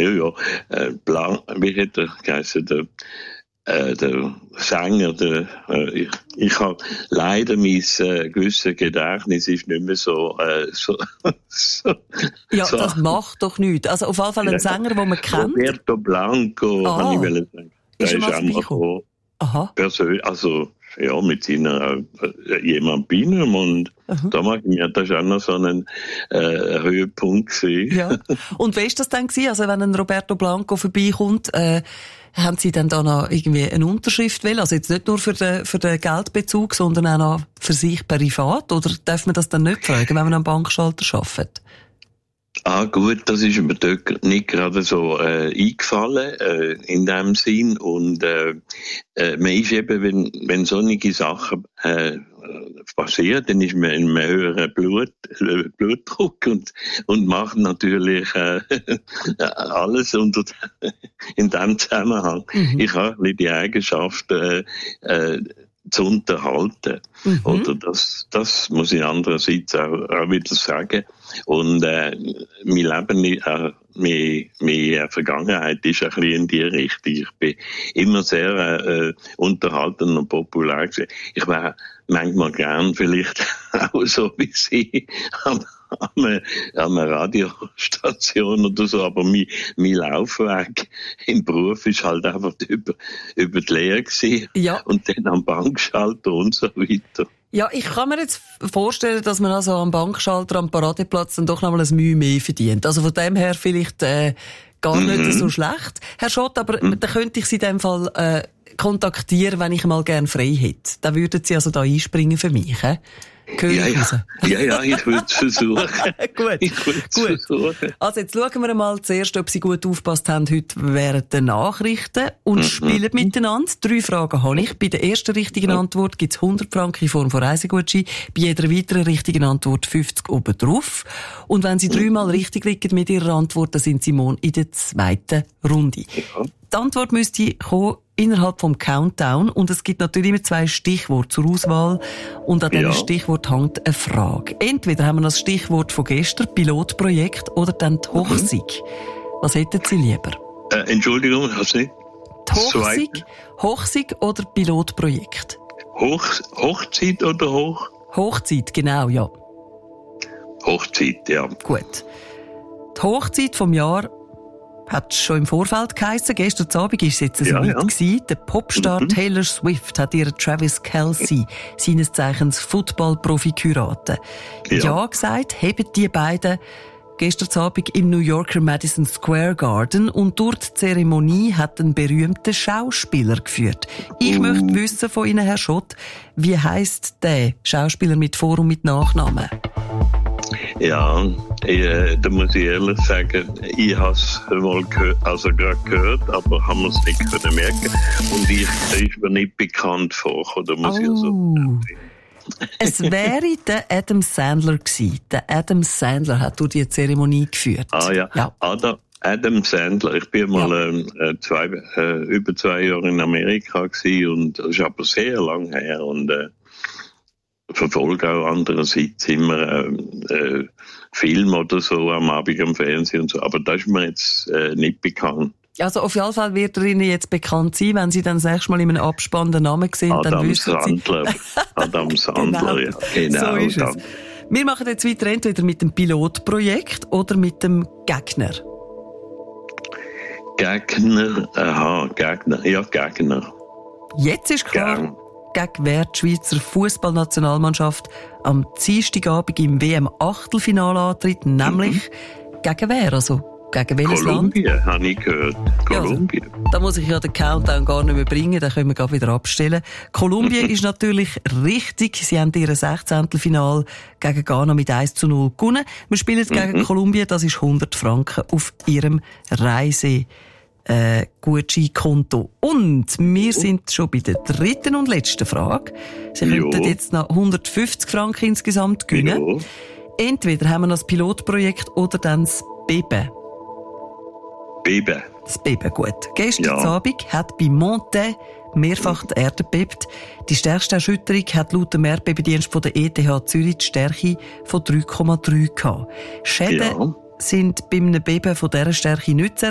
Wie hat er geheißen, der Sänger, ich habe leider mein gewisses Gedächtnis ist nicht mehr so. Das macht doch nichts. Also auf jeden Fall ein Sänger, den man kennt. Roberto Blanco, kann ich sagen. Ist er mal vorbeigekommen? Aha. Persönlich, also mit seiner jemand Bienen und da mag ich mir, das ist auch noch so ein Höhepunkt gewesen. Ja. Und wie ist das dann gewesen? Also wenn ein Roberto Blanco vorbeikommt, haben Sie dann da noch irgendwie eine Unterschrift wollen? Also jetzt nicht nur für den Geldbezug, sondern auch noch für sich privat? Oder darf man das dann nicht fragen, wenn man am Bankschalter arbeitet? Gut, das ist mir dort nicht gerade so eingefallen, in dem Sinn. Und man ist eben, wenn solche Sachen passieren, dann ist man in einem höheren Blutdruck und macht natürlich alles in diesem Zusammenhang. Ich habe ein bisschen die Eigenschaft, zu unterhalten. Oder das muss ich andererseits auch wieder sagen. Und mein Leben, meine Vergangenheit ist ein bisschen in die Richtung. Ich bin immer sehr unterhaltend und populär gewesen. Ich wäre manchmal gern vielleicht auch so wie Sie an einer Radiostation oder so, aber mein Laufweg im Beruf ist halt einfach über die Lehre gewesen. Ja. Und dann am Bankschalter und so weiter. Ja, ich kann mir jetzt vorstellen, dass man also am Bankschalter, am Paradeplatz dann doch noch mal ein Mühe mehr verdient. Also von dem her vielleicht gar nicht so schlecht. Herr Schott, aber da könnte ich Sie in dem Fall kontaktieren, wenn ich mal gerne frei hätte. Da würden Sie also da einspringen für mich, he? Ja, ich würde es versuchen. Gut. Versuchen. Also jetzt schauen wir mal zuerst, ob Sie gut aufgepasst haben heute während der Nachrichten und spielen miteinander. 3 Fragen habe ich. Bei der ersten richtigen Antwort gibt es 100 Franken in Form von Reisegutschein. Bei jeder weiteren richtigen Antwort 50 obendrauf. Und wenn Sie 3-mal richtig liegen mit Ihrer Antwort, dann sind Sie morgen in der zweiten Runde. Ja. Die Antwort müsste kommen innerhalb vom Countdown und es gibt natürlich immer 2 Stichworte zur Auswahl und an diesem Stichwort hängt eine Frage. Entweder haben wir das Stichwort von gestern, Pilotprojekt, oder dann die Hochzeit. Was hätten Sie lieber? Entschuldigung, hast du nicht? Die Hochzeit oder Pilotprojekt? Hochzeit oder Hochzeit, genau, ja. Hochzeit, ja. Gut. Die Hochzeit vom Jahr hat schon im Vorfeld geheissen. Gestern Abend war es jetzt so weit gewesen. Der Popstar Taylor Swift hat ihren Travis Kelce, seines Zeichens Football-Profi, geheiratet. Ja gesagt, haben die beiden gestern Abend im New Yorker Madison Square Garden und durch die Zeremonie hat ein berühmter Schauspieler geführt. Ich möchte wissen von Ihnen, Herr Schott, wie heisst der Schauspieler mit Vor- und mit Nachnamen? Ja, da muss ich ehrlich sagen, ich habe es mal gerade gehört, aber haben wir es nicht können merken. Und ich ist mir nicht bekannt vor, oder muss ich so sagen. Es wäre der Adam Sandler gewesen. Der Adam Sandler hat durch die Zeremonie geführt. Adam Sandler. Ich bin mal über 2 Jahre in Amerika gewesen und das ist aber sehr lang her und verfolge auch andererseits immer Film oder so am Abend am Fernsehen und so. Aber das ist mir jetzt nicht bekannt. Also auf jeden Fall wird er Ihnen jetzt bekannt sein, wenn Sie dann das nächste Mal in einem Abspann den Namen sehen, dann wissen Sie. Adam Sandler, ja. Genau. So ist es. Wir machen jetzt weiter entweder mit dem Pilotprojekt oder mit dem Gegner. Gegner. Ja, Gegner. Jetzt ist klar, gegen wer die Schweizer Fußballnationalmannschaft am Dienstagabend im WM-Achtelfinale antritt, nämlich gegen wer, also gegen welches Land? Kolumbien, habe ich gehört. Kolumbien. Ja, also, da muss ich ja den Countdown gar nicht mehr bringen, den können wir gerade wieder abstellen. Kolumbien ist natürlich richtig. Sie haben ihr 16. Finale gegen Ghana mit 1:0 gewonnen. Wir spielen gegen Kolumbien, das ist 100 Franken auf ihrem Gutscheinkonto. Und wir sind schon bei der dritten und letzten Frage. Sie könnten jetzt noch 150 Franken insgesamt gewinnen. Jo. Entweder haben wir noch das Pilotprojekt oder dann das Beben. Das Beben, gut. Gestern Abend hat bei Monte mehrfach die Erde gebebt. Die stärkste Erschütterung hat laut dem Erdbebendienst von der ETH Zürich die Stärke von 3,3 gehabt. Schäden sind bei einem Beben von dieser Stärke nicht zu